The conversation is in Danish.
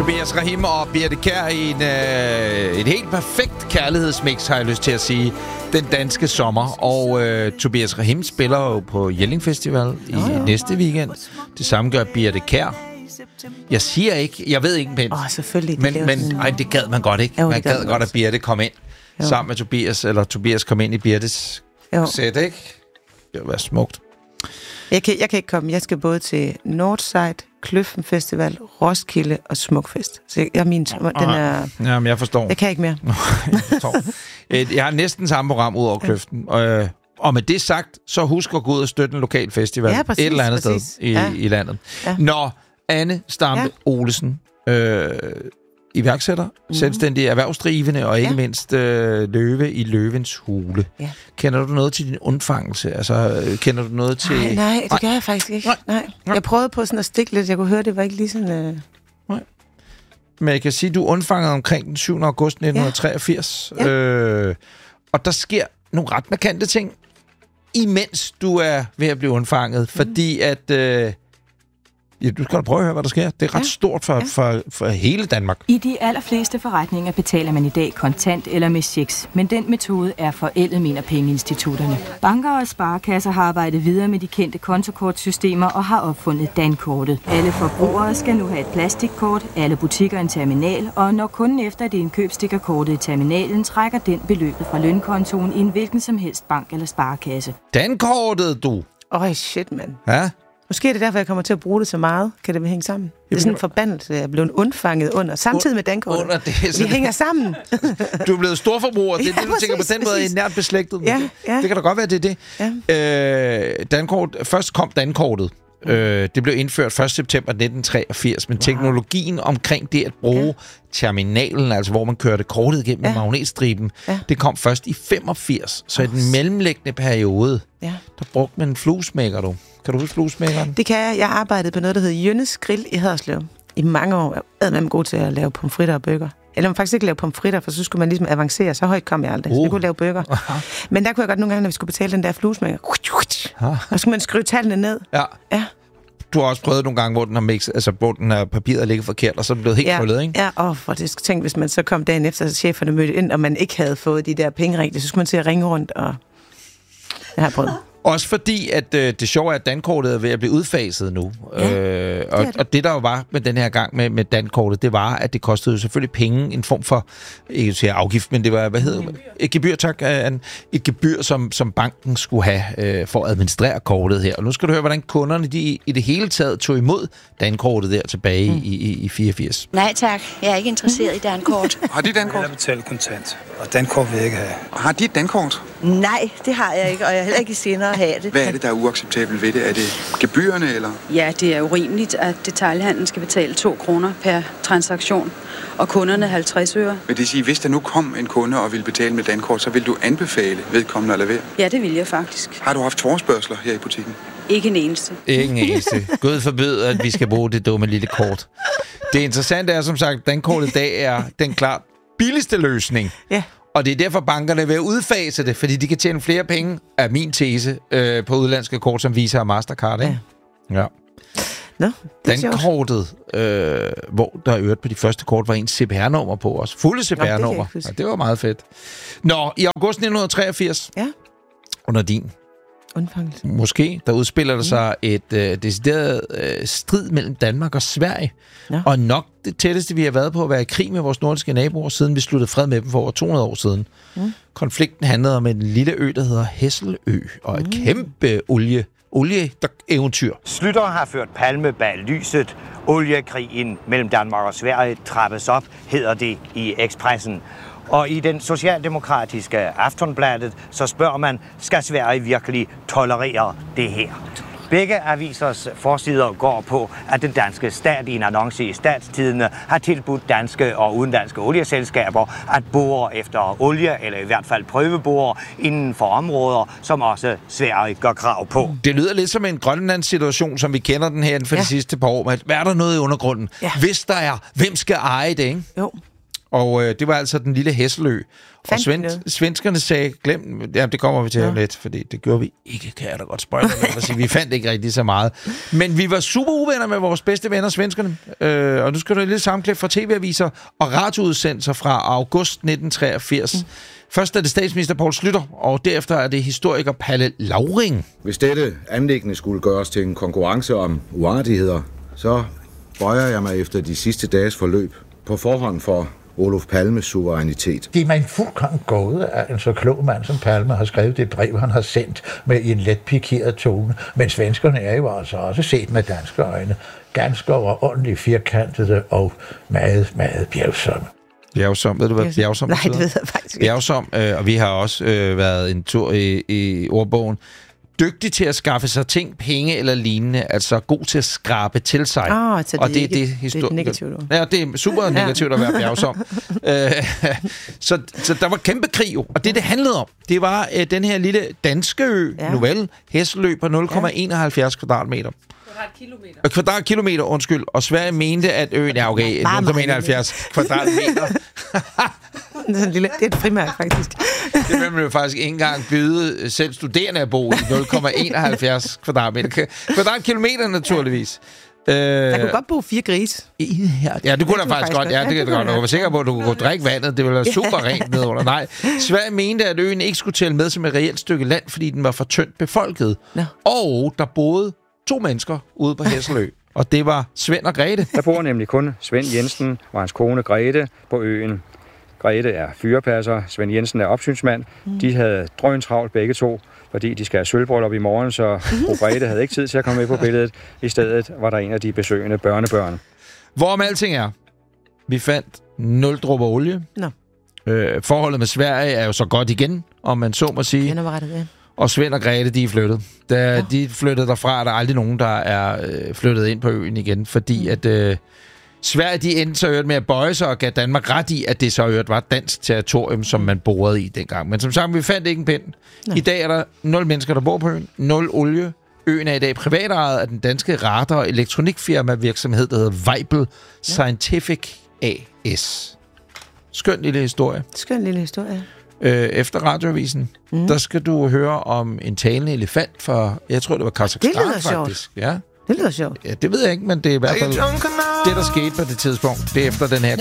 Tobias Rahim og Birthe Kjær i et helt perfekt kærlighedsmix, har jeg lyst til at sige. Den danske sommer. Og Tobias Rahim spiller jo på Jelling Festival i næste weekend. Det samme gør Birthe Kjær. Jeg siger ikke, jeg ved ikke, selvfølgelig. Men det gad man godt ikke. Man gad godt, at Birthe kom ind sammen med Tobias, eller Tobias kom ind i Birthes sæt, ikke? Det ville være smukt. Jeg kan ikke komme. Jeg skal både til Northside, Kløften Festival, Roskilde og Smukfest. Så den er... Jamen, jeg forstår. Jeg kan ikke mere. Jeg forstår. Jeg har næsten samme program ud over Kløften. Og med det sagt, så husk at gå ud og støtte en lokal festival et eller andet sted i landet. Ja. Når Anne Stampe Olesen, iværksætter, selvstændig erhvervsdrivende og ikke mindst løve i løvens hule. Ja. Kender du noget til din undfangelse? Altså, kender du noget til... Nej, det gør jeg faktisk ikke. Nej. Jeg prøvede på sådan at stikke lidt. Jeg kunne høre, det var ikke lige sådan... Nej. Men jeg kan sige, at du undfangede omkring den 7. august 1983. Ja. Og der sker nogle ret markante ting, imens du er ved at blive undfanget. Fordi at... Ja, du skal da prøve at høre, hvad der sker. Det er ret stort for hele Danmark. I de allerfleste forretninger betaler man i dag kontant eller med checks, men den metode er forældet, mener pengeinstitutterne. Banker og sparekasser har arbejdet videre med de kendte kontokortsystemer og har opfundet dankortet. Alle forbrugere skal nu have et plastikkort, alle butikker en terminal, og når kunden efter et indkøb stikker kortet i terminalen, trækker den beløbet fra lønkontoen i en hvilken som helst bank eller sparekasse. Dankortet, du! Shit, mand. Ja? Måske er det derfor, jeg kommer til at bruge det så meget. Kan det hænge sammen? Det er sådan en forbandelse, jeg er blevet undfanget under. Samtidig med dankortet. De hænger sammen. Du er blevet storforbruger. Det er det, du tænker på den måde, er nært beslægtet. Ja. Det kan da godt være, det er det. Ja. Dankort, først kom dankortet. Det blev indført 1. september 1983, men teknologien omkring det at bruge terminalen, altså hvor man kørte kortet igennem med magnetstriben, det kom først i 85. Så i den mellemliggende periode, der brugte man en fluesmækker, du. Kan du huske fluesmækkeren? Det kan jeg. Jeg arbejdede på noget, der hedder Jønnes Grill i Haderslev i mange år. Jeg var god til at lave pomfritter og bøger. Eller man faktisk ikke lave pomfritter, for så skulle man ligesom avancere. Så højt kom jeg aldrig. Så jeg kunne lave bøger. Men der kunne jeg godt nogle gange, når vi skulle betale den der fluesmækker, og så skulle man skrive tallene ned. Ja. Du har også prøvet nogle gange, hvor den har mixet, altså hvor den her papiret ligger forkert, og så er den blevet helt krøllet, ikke? Ja, for det skal tænke, hvis man så kom dagen efter, så cheferne mødte ind, og man ikke havde fået de der penge rigtigt, så skulle man til at ringe rundt, og jeg har prøvet. Også fordi, at det sjove er, at dankortet er ved at blive udfaset nu. Og det, der jo var med den her gang med dankortet, det var, at det kostede jo selvfølgelig penge, en form for, ikke at sige afgift, men det var, et gebyr, et gebyr, som banken skulle have for at administrere kortet her. Og nu skal du høre, hvordan kunderne de i det hele taget tog imod dankortet der tilbage i 84. Nej tak, jeg er ikke interesseret i dankort. Har de dankort? Jeg vil betale kontant, og dankort vil jeg ikke have. Har de et dankort? Nej, det har jeg ikke, og jeg er heller ikke i sinde at have det. Hvad er det, der er uacceptabelt ved det? Er det gebyrerne, eller? Ja, det er urimeligt, at detailhandlen skal betale 2 kroner per transaktion, og kunderne 50 øre. Men det siger, hvis der nu kom en kunde og ville betale med dankort, så vil du anbefale vedkommende at lade være? Ja, det vil jeg faktisk. Har du haft forespørgsler her i butikken? Ikke en eneste. Ikke en eneste. Gud forbyde, at vi skal bruge det dumme lille kort. Det interessante er, som sagt, at dankortet i dag er den klart billigste løsning. Ja. Og det er derfor, bankerne vil udfase det, fordi de kan tjene flere penge, er min tese, på udlandske kort, som Visa og Mastercard, ikke? Ja. Nå, dankortet, hvor der øvrigt på de første kort var en CPR-nummer på os. Fulde CPR-nummer. Det var meget fedt. Nå, i august 1983, under din undfangelse. Måske, der udspiller der sig et decideret strid mellem Danmark og Sverige. Ja. Og nok det tætteste, vi har været på at være i krig med vores nordiske naboer, siden vi sluttede fred med dem for over 200 år siden. Konflikten handlede om en lille ø, der hedder Hesselø, og et kæmpe olieeventyr. Slytter har ført palme bag lyset. Oliekrigen mellem Danmark og Sverige trappes op, hedder det i Expressen. Og i den socialdemokratiske Aftonbladet, så spørger man, skal Sverige virkelig tolerere det her? Begge avisers forsider går på, at den danske stat i en annonce i Statstidende har tilbudt danske og udenlandske olieselskaber at bore efter olie, eller i hvert fald prøvebore, inden for områder, som også Sverige gør krav på. Det lyder lidt som en Grønlands-situation, som vi kender den her inden for de sidste par år. Hvad er der noget i undergrunden? Ja. Hvis der er, hvem skal eje det, ikke? Jo. Og det var altså den lille Hesselø. Og svenskerne sagde, det kommer vi til om lidt, fordi det gjorde vi ikke, kan jeg da godt spoilere med at sige. Vi fandt ikke rigtig så meget. Men vi var super uvenner med vores bedste venner, svenskerne. Og nu skal du et lille sammenklip fra tv-aviser og radioudsendelser fra august 1983. Først er det statsminister Poul Schlüter, og derefter er det historiker Palle Lauring. Hvis dette anliggende skulle gøres til en konkurrence om uartigheder, så bøjer jeg mig efter de sidste dages forløb på forhånd for Olof Palmes suverænitet. Det er mig en fuldkommen gåde, at en så klog mand som Palme har skrevet det brev, han har sendt med en let pikeret tone. Men svenskerne er jo altså også set med danske øjne ganske overordentligt firkantede og meget, meget bjergsomme. Bjergsom, ved du hvad bjergsom betyder? Nej, det ved jeg faktisk ikke. Bjergsom, og vi har også været en tur i ordbogen. Dygtig til at skaffe sig ting, penge eller lignende, altså god til at skrabe til sig. Så og det er negativt. Ja, det er super negativt at være bjergsom. Så der var kæmpe krig, og det handlede om, det var den her lille danske ø, Novelle, Hesselø på 0,71 kvadratmeter. Kvadratkilometer, undskyld. Og Sverige mente, at øen er 0,71 kvadratmeter. Det er et frimærk, faktisk. Det vil man jo faktisk ikke engang byde selv studerende at bo i 0,71 kvadratmeter. Kvadratkilometer, naturligvis. Der kunne godt bo 4 grise. Ja, det kunne der faktisk godt. Ja, det kan du godt. Jeg var sikker på, at du kunne drikke vandet. Det ville være super rent nedunder. Nej, Sverige mente, at øen ikke skulle tælle med som et reelt stykke land, fordi den var for tyndt befolket. Og der boede 2 mennesker ude på Hesselø. Og det var Svend og Grete. Der bor nemlig kun Svend Jensen og hans kone Grete på øen. Grete er fyrepasser, Svend Jensen er opsynsmand. De havde drøntravlt begge to, fordi de skal have sølvbryllup i morgen, så fru Grete havde ikke tid til at komme med på billedet. I stedet var der en af de besøgende børnebørn. Hvorom alting er, vi fandt 0 dråber olie. Forholdet med Sverige er jo så godt igen, om man så må sige. Og Svend og Grete, de er flyttet. Da de flyttede derfra, er der aldrig nogen, der er flyttet ind på øen igen, fordi at Sverige, de endte så øvrigt med at bøje sig og gav Danmark ret i, at det så øvrigt var et dansk territorium, som man borede i dengang. Men som sagt, vi fandt ikke en pind. I dag er der 0 mennesker, der bor på øen, 0 olie. Øen er i dag privatejet af den danske radar- og elektronikfirma virksomhed, der hedder Weibel Scientific AS. Skøn lille historie. Efter radioavisen, der skal du høre om en talende elefant fra, jeg tror det var Kazakhstan faktisk. Sjovt. Ja. Det lyder sjovt. Ja, det ved jeg ikke, men det er i hvert fald det, der skete på det tidspunkt. Det er efter den her